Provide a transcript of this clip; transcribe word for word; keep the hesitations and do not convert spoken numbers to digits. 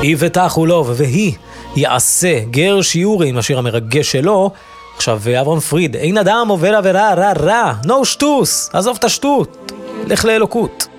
יבטחו לו והיא יעשה גר שיעורי עם השיר המרגש שלו. עכשיו אברהם פריד, אין אדם עובר עבירה רע רע, נו שטוס, עזוב את השטות, לך לאלוקות.